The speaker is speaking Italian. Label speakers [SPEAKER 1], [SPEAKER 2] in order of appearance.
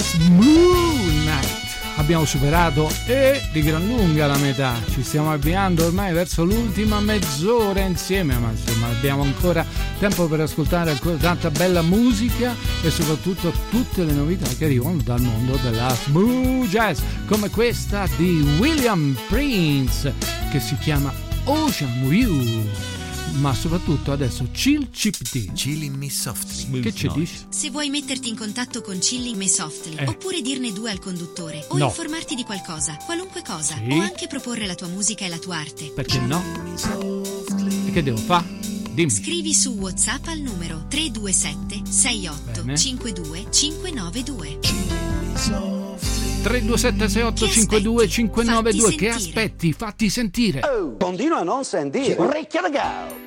[SPEAKER 1] Smooth Night. Abbiamo superato di gran lunga la metà, ci stiamo avviando ormai verso l'ultima mezz'ora insieme, ma insomma abbiamo ancora tempo per ascoltare ancora tanta bella musica e soprattutto tutte le novità che arrivano dal mondo della smooth jazz, come questa di William Prince che si chiama Ocean View. Ma soprattutto adesso Chill CPT.
[SPEAKER 2] Chilling Me Softly.
[SPEAKER 1] Che ci dici?
[SPEAKER 3] Se vuoi metterti in contatto con Chilling Me Softly, oppure dirne due al conduttore, o
[SPEAKER 1] No.
[SPEAKER 3] informarti di qualcosa, qualunque cosa,
[SPEAKER 1] Sì.
[SPEAKER 3] o anche proporre la tua musica e la tua arte,
[SPEAKER 1] Perché no? E che devo fare? Dimmi.
[SPEAKER 3] scrivi su WhatsApp al numero 327 68
[SPEAKER 1] Bene.
[SPEAKER 3] 52 592.
[SPEAKER 1] 327 68 52 592. Che
[SPEAKER 3] Fatti
[SPEAKER 1] aspetti? Fatti sentire.
[SPEAKER 4] Continua a non sentire. Orecchia da gal.